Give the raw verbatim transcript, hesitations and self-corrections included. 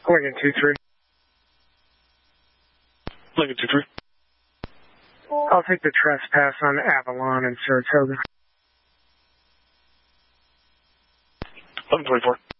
Lincoln two three. Lincoln two three. I'll take the trespass on Avalon in Saratoga. eleven twenty-four.